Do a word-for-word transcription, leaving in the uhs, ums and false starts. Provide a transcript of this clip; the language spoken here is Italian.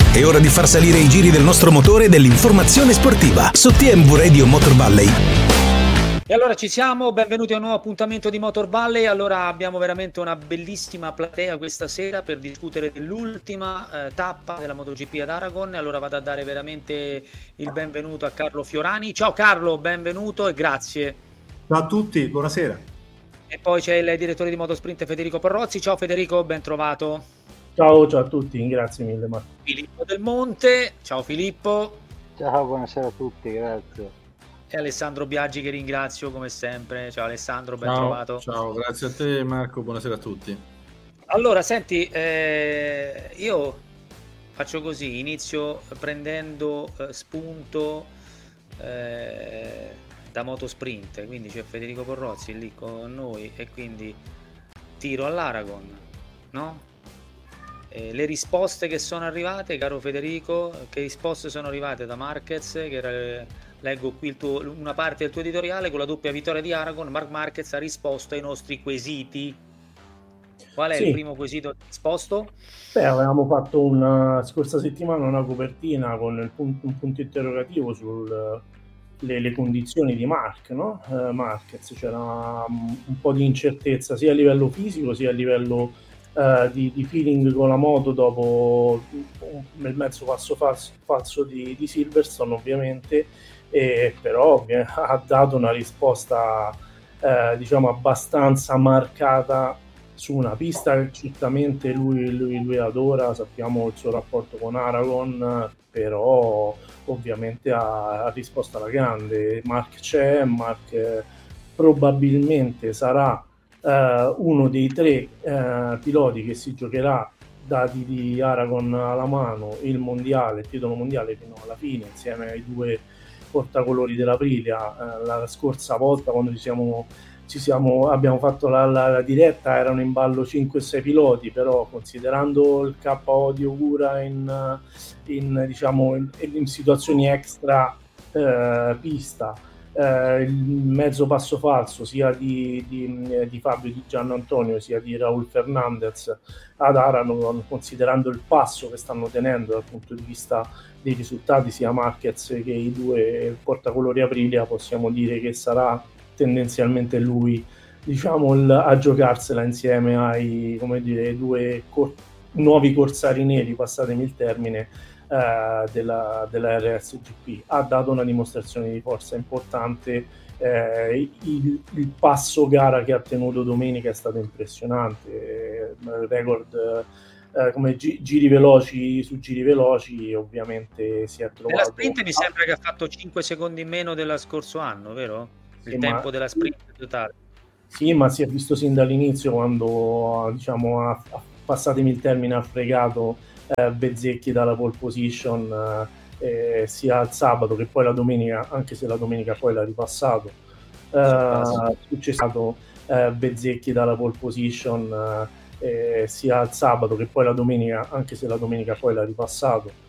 È ora di far salire i giri del nostro motore e dell'informazione sportiva su T M V Radio Motor Valley. E allora ci siamo, benvenuti a un nuovo appuntamento di Motor Valley. Allora abbiamo veramente una bellissima platea questa sera per discutere dell'ultima eh, tappa della MotoGP ad Aragon. Allora vado a dare veramente il benvenuto a Carlo Fiorani. Ciao Carlo, benvenuto e grazie. Ciao a tutti, buonasera. E poi c'è il direttore di Motosprint Federico Porrozzi. Ciao Federico, ben trovato. Ciao, ciao a tutti, grazie mille Marco. Filippo Del Monte, ciao Filippo. Ciao, buonasera a tutti, grazie. E Alessandro Biaggi che ringrazio come sempre. Ciao Alessandro, ben ciao, trovato. Ciao, grazie a te Marco, buonasera a tutti. Allora, senti, eh, io faccio così, inizio prendendo eh, spunto eh, da Motosprint, quindi c'è Federico Porrozzi lì con noi e quindi tiro all'Aragon, no? Eh, le risposte che sono arrivate, caro Federico, che risposte sono arrivate da Marquez, che era, leggo qui il tuo, una parte del tuo editoriale, con la doppia vittoria di Aragon, Marc Marquez ha risposto ai nostri quesiti. Qual è sì. il primo quesito risposto? Beh, avevamo fatto una scorsa settimana una copertina con il punto, un punto interrogativo sulle le condizioni di Marc, no? Eh, Marquez, c'era un po' di incertezza sia a livello fisico sia a livello Uh, di, di feeling con la moto dopo il mezzo passo falso, falso di, di Silverstone ovviamente, e però ha dato una risposta uh, diciamo abbastanza marcata su una pista che certamente lui, lui, lui adora, sappiamo il suo rapporto con Aragon, però ovviamente ha, ha risposto alla grande. Marc c'è, Marc eh, probabilmente sarà Uh, uno dei tre uh, piloti che si giocherà, dati di Aragon alla mano, il mondiale, il titolo mondiale fino alla fine, insieme ai due portacolori dell'Aprilia. Uh, la scorsa volta quando ci siamo, ci siamo abbiamo fatto la, la, la diretta erano in ballo cinque sei piloti, però considerando il K O di Ogura in, in, diciamo, in, in situazioni extra uh, pista, Uh, il mezzo passo falso sia di, di, di Fabio Di Giannantonio sia di Raul Fernandez ad Aragon, considerando il passo che stanno tenendo dal punto di vista dei risultati sia Marquez che i due portacolori Aprilia, possiamo dire che sarà tendenzialmente lui, diciamo, il, a giocarsela insieme ai, come dire, due cor- nuovi corsari neri, passatemi il termine, Uh, della, della R S G P. Ha dato una dimostrazione di forza importante, eh, il, il passo gara che ha tenuto domenica è stato impressionante, eh, record eh, come gi- giri veloci su giri veloci, ovviamente si è trovato. Nella sprint mi sembra che ha fatto cinque secondi in meno dello scorso anno, vero? Il sì, tempo ma... della sprint totale. Sì, ma si è visto sin dall'inizio quando, diciamo, ha, ha, passatemi il termine, ha fregato Eh, Bezzecchi dalla pole position eh, sia il sabato che poi la domenica, anche se la domenica poi l'ha ripassato, eh, successo eh, Bezzecchi dalla pole position eh, sia il sabato che poi la domenica, anche se la domenica poi l'ha ripassato,